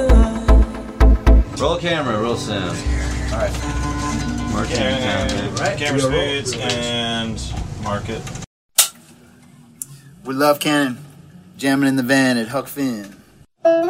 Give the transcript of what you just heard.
Roll camera, roll sound. Alright. Market time, baby. Right. Camera speeds and market. We love Cannon. Jamming in the van at Huck Finn.